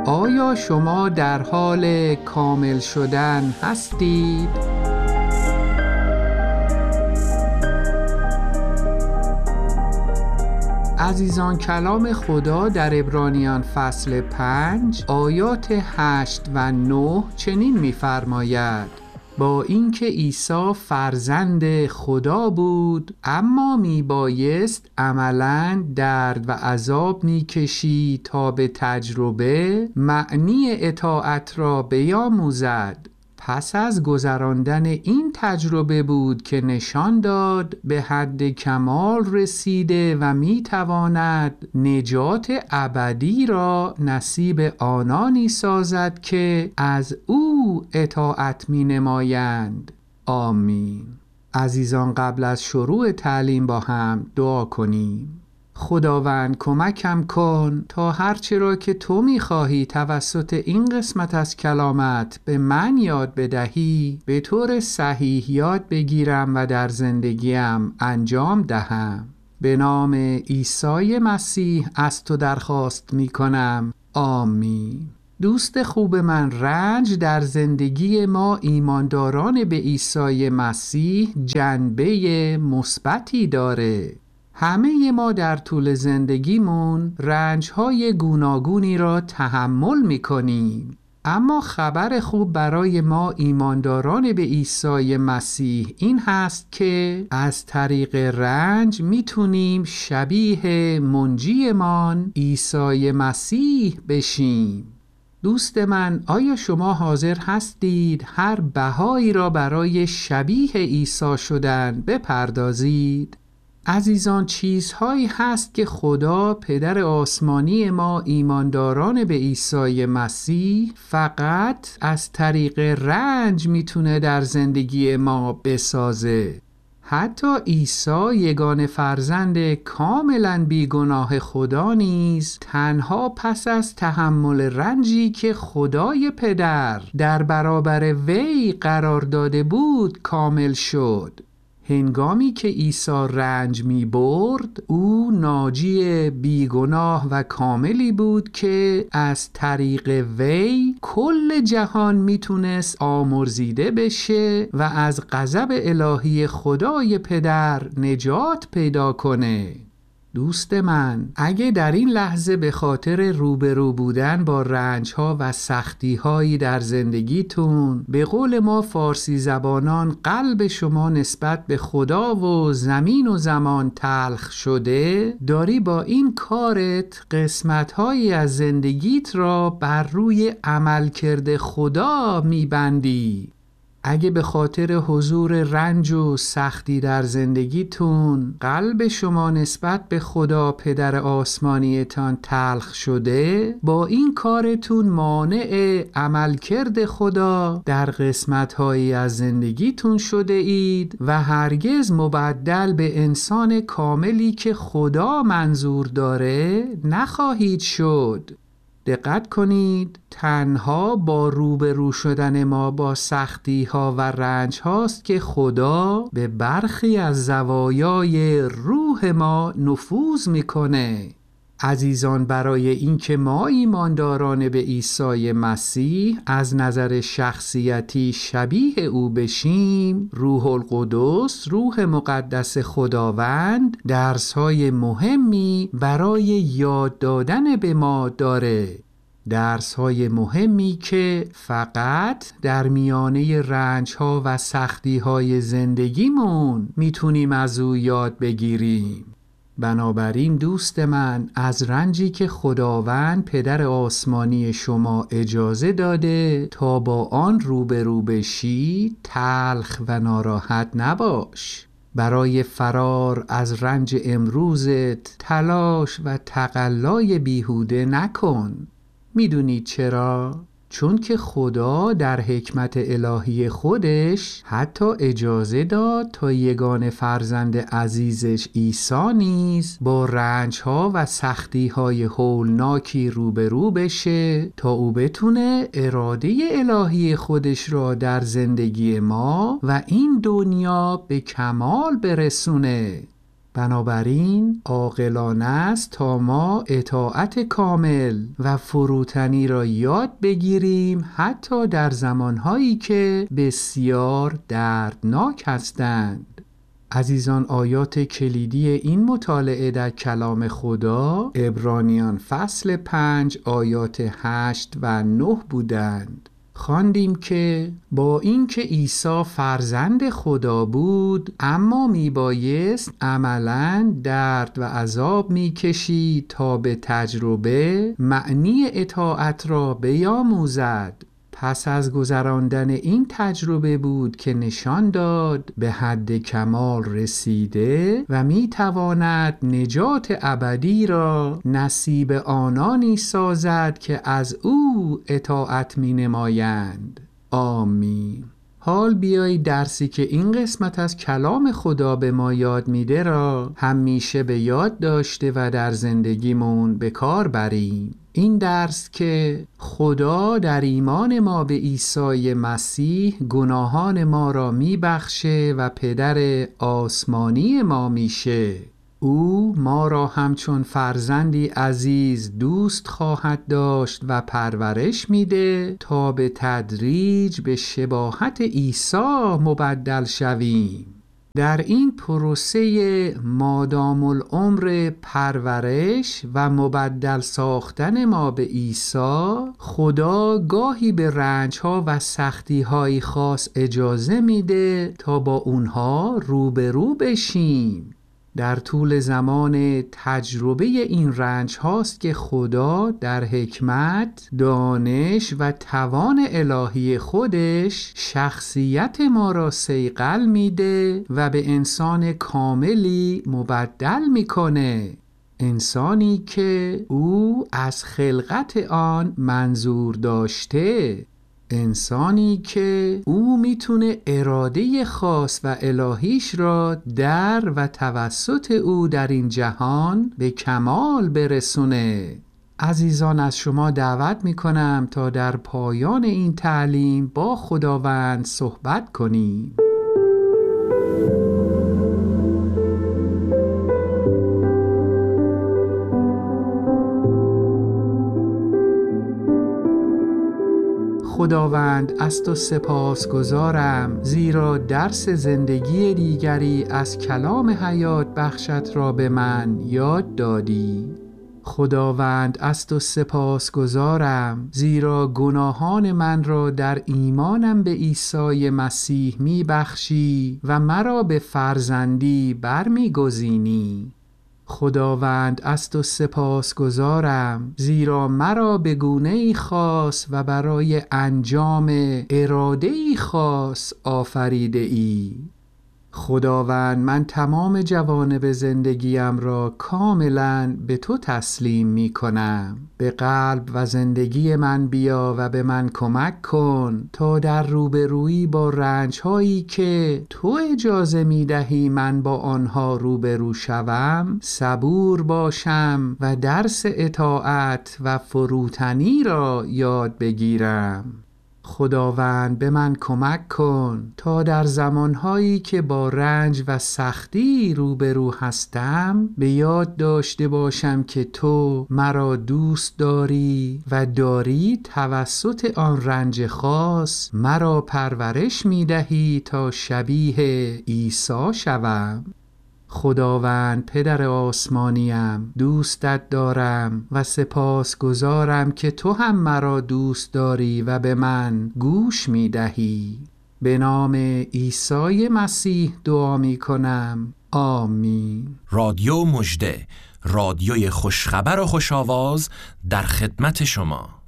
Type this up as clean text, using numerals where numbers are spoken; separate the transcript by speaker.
Speaker 1: آیا شما در حال کامل شدن هستید؟ عزیزان، کلام خدا در عبرانیان فصل 5 آیات 8 و 9 چنین می‌فرماید: با اینکه عیسی فرزند خدا بود، اما میبایست عملاً درد و عذاب میکشید تا به تجربه معنی اطاعت را بیاموزد. پس از گذراندن این تجربه بود که نشان داد به حد کمال رسیده و میتواند نجات ابدی را نصیب آنانی سازد که از او اطاعت مینمایند. آمین. عزیزان، قبل از شروع تعلیم با هم دعا کنیم. خداوند، کمکم کن تا هرچه را که تو می‌خواهی توسط این قسمت از کلامت به من یاد بدهی به طور صحیح یاد بگیرم و در زندگیم انجام دهم. به نام عیسی مسیح از تو درخواست می‌کنم. آمین. دوست خوب من، رنج در زندگی ما ایمانداران به عیسی مسیح جنبه مثبتی داره. همه ما در طول زندگیمون رنج‌های گوناگونی را تحمل می‌کنیم، اما خبر خوب برای ما ایمانداران به عیسی مسیح این هست که از طریق رنج میتونیم شبیه منجیمان عیسی مسیح بشیم. دوست من، آیا شما حاضر هستید هر بهایی را برای شبیه عیسی شدن بپردازید؟ عزیزان، چیزهایی هست که خدا پدر آسمانی ما ایمانداران به عیسی مسیح فقط از طریق رنج میتونه در زندگی ما بسازه. حتی عیسی، یگانه فرزند کاملا بیگناه خدا نیز، تنها پس از تحمل رنجی که خدای پدر در برابر وی قرار داده بود کامل شد. هنگامی که عیسی رنج می برد، او ناجی بیگناه و کاملی بود که از طریق وی کل جهان میتونست آمرزیده بشه و از غضب الهی خدای پدر نجات پیدا کنه. دوست من، اگه در این لحظه به خاطر روبرو بودن با رنج‌ها و سختی‌هایی در زندگیتون به قول ما فارسی زبانان قلب شما نسبت به خدا و زمین و زمان تلخ شده، داری با این کارت قسمت‌هایی از زندگیت را بر روی عملکرد خدا می‌بندی. اگه به خاطر حضور رنج و سختی در زندگیتون قلب شما نسبت به خدا پدر آسمانیتان تلخ شده، با این کارتون مانع عملکرد خدا در قسمت‌هایی از زندگیتون شده اید و هرگز مبدل به انسان کاملی که خدا منظور داره نخواهید شد. دقت کنید، تنها با روبرو شدن ما با سختی ها و رنج هاست که خدا به برخی از زوایای روح ما نفوذ میکنه. عزیزان، برای اینکه ما ایمانداران به عیسی مسیح از نظر شخصیتی شبیه او بشیم، روح القدس، روح مقدس خداوند، درس‌های مهمی برای یاد دادن به ما داره. درس‌های مهمی که فقط در میانه رنج‌ها و سختی‌های زندگیمون میتونیم از او یاد بگیریم. بنابراین دوست من، از رنجی که خداوند پدر آسمانی شما اجازه داده تا با آن روبرو بشی تلخ و ناراحت نباش. برای فرار از رنج امروزت تلاش و تقلای بیهوده نکن. میدونید چرا؟ چون که خدا در حکمت الهی خودش حتی اجازه داد تا یگانه فرزند عزیزش عیسی نیز با رنج‌ها و سختی‌های هولناکی روبرو بشه تا او بتونه اراده الهی خودش را در زندگی ما و این دنیا به کمال برسونه. بنابراین عاقلانه است تا ما اطاعت کامل و فروتنی را یاد بگیریم، حتی در زمانهایی که بسیار دردناک هستند. عزیزان، آیات کلیدی این مطالعه در کلام خدا عبرانیان فصل 5 آیات 8 و 9 بودند. خواندیم که با اینکه عیسی فرزند خدا بود، اما میبایست عملاً درد و عذاب میکشید تا به تجربه معنی اطاعت را بیاموزد. پس از گذراندن این تجربه بود که نشان داد به حد کمال رسیده و میتواند نجات ابدی را نصیب آنانی سازد که از او اطاعت مینمایند. آمین. حال بیایید درسی که این قسمت از کلام خدا به ما یاد میده را همیشه به یاد داشته و در زندگیمون به کار بریم. این درس که خدا در ایمان ما به عیسی مسیح گناهان ما را میبخشه و پدر آسمانی ما میشه. او ما را همچون فرزندی عزیز دوست خواهد داشت و پرورش میده تا به تدریج به شباهت عیسی مبدل شویم. در این پروسه مادام العمر پرورش و مبدل ساختن ما به عیسی، خدا گاهی به رنج‌ها و سختی‌های خاص اجازه میده تا با اونها روبرو بشیم. در طول زمان تجربه این رنج هاست که خدا در حکمت، دانش و توان الهی خودش شخصیت ما را صیقل میده و به انسان کاملی مبدل میکنه. انسانی که او از خلقت آن منظور داشته، انسانی که او میتونه اراده خاص و الهیش را در و توسط او در این جهان به کمال برسونه. عزیزان، از شما دعوت میکنم تا در پایان این تعلیم با خداوند صحبت کنیم. خداوند، از تو سپاسگزارم، زیرا درس زندگی دیگری از کلام حیات بخشت را به من یاد دادی. خداوند، از تو سپاسگزارم، زیرا گناهان من را در ایمانم به عیسی مسیح می بخشی و مرا به فرزندی برمیگزینی. خداوند، از تو سپاسگزارم، زیرا مرا به گونه‌ای خاص و برای انجام اراده‌ای خاص آفریده ای. خداوند، من تمام جوانب زندگیم را کاملا به تو تسلیم می کنم. به قلب و زندگی من بیا و به من کمک کن تا در روبرویی با رنج‌هایی که تو اجازه می دهی من با آنها روبرو شوم صبور باشم و درس اطاعت و فروتنی را یاد بگیرم. خداوند، به من کمک کن تا در زمانهایی که با رنج و سختی روبرو هستم به یاد داشته باشم که تو مرا دوست داری و داری توسط آن رنج خاص مرا پرورش می دهی تا شبیه عیسی شوم. خداوند پدر آسمانیم، دوستت دارم و سپاسگزارم که تو هم مرا دوست داری و به من گوش می دهی. به نام عیسی مسیح دعا می کنم. آمین.
Speaker 2: رادیو مژده، رادیوی خوشخبر و خوش‌آواز در خدمت شما.